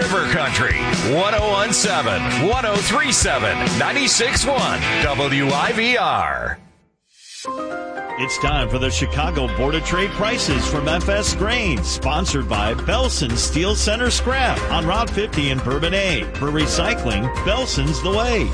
River Country, 101.7, 103.7, 96.1, WIVR. It's time for the Chicago Board of Trade prices from FS Grain, sponsored by Belson Steel Center Scrap on Route 50 in Bourbon A. For recycling, Belson's the way.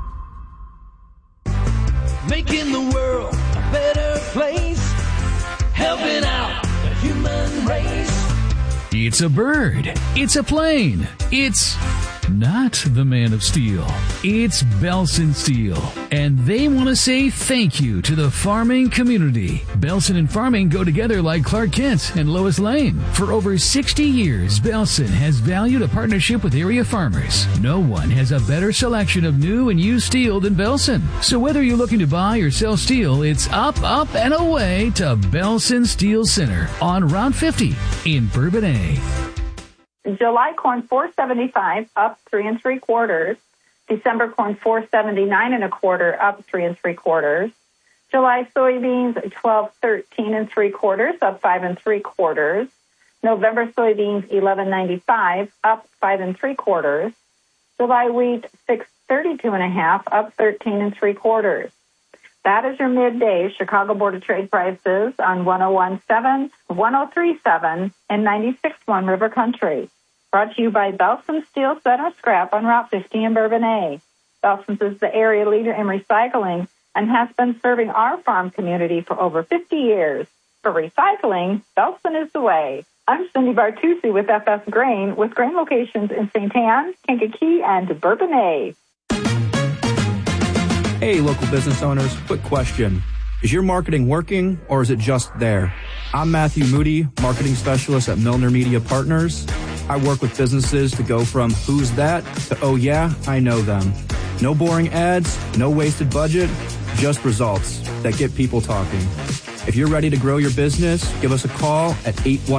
Making the world a better place, helping out the human race. It's a bird. It's a plane. It's not the Man of Steel. It's Belson Steel. And they want to say thank you to the farming community. Belson and farming go together like Clark Kent and Lois Lane. For over 60 years, Belson has valued a partnership with area farmers. No one has a better selection of new and used steel than Belson. So whether you're looking to buy or sell steel, it's up, up, and away to Belson Steel Center on Route 50 in Bourbon A. July corn $4.75 up 3 3/4. December corn $4.79 1/4 up 3 3/4. July soybeans $12.13 3/4 up 5 3/4. November soybeans $11.95 up 5 3/4. July wheat $6.32 1/2 up 13 3/4. That is your midday Chicago Board of Trade prices on 101.7, 103.7, and 96.1 River Country. Brought to you by Belson Steel Center Scrap on Route 50 in Bourbon A. Belson's is the area leader in recycling and has been serving our farm community for over 50 years. For recycling, Belson is the way. I'm Cindy Bartucci with FS Grain, with grain locations in St. Anne, Kankakee, and Bourbon A. Hey, local business owners, quick question. Is your marketing working, or is it just there? I'm Matthew Moody, marketing specialist at Milner Media Partners. I work with businesses to go from who's that to oh yeah, I know them. No boring ads, no wasted budget, just results that get people talking. If you're ready to grow your business, give us a call at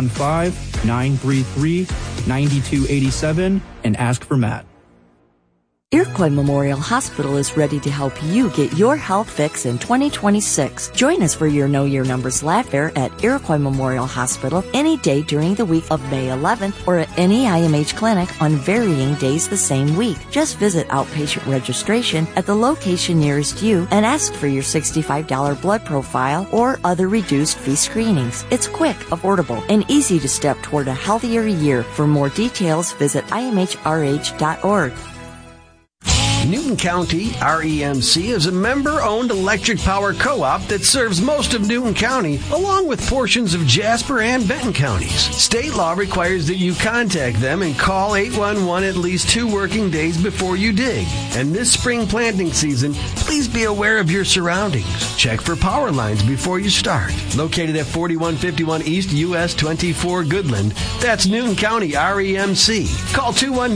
815-933-9287 and ask for Matt. Iroquois Memorial Hospital is ready to help you get your health fix in 2026. Join us for your Know Your Numbers Lab Fair at Iroquois Memorial Hospital any day during the week of May 11th or at any IMH clinic on varying days the same week. Just visit outpatient registration at the location nearest you and ask for your $65 blood profile or other reduced fee screenings. It's quick, affordable, and easy to step toward a healthier year. For more details, visit imhrh.org. Newton County REMC is a member-owned electric power co-op that serves most of Newton County, along with portions of Jasper and Benton counties. State law requires that you contact them and call 811 at least 2 working days before you dig. And this spring planting season, please be aware of your surroundings. Check for power lines before you start. Located at 4151 East US 24 Goodland, that's Newton County REMC. Call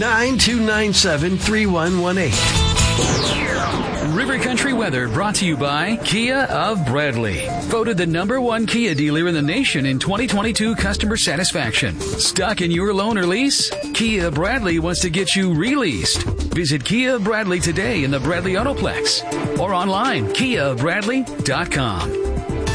219-297-3118. River Country weather brought to you by Kia of Bradley. Voted the #1 Kia dealer in the nation in 2022 customer satisfaction. Stuck in your loan or lease? Kia Bradley wants to get you released. Visit Kia Bradley today in the Bradley Autoplex or online, KiaBradley.com.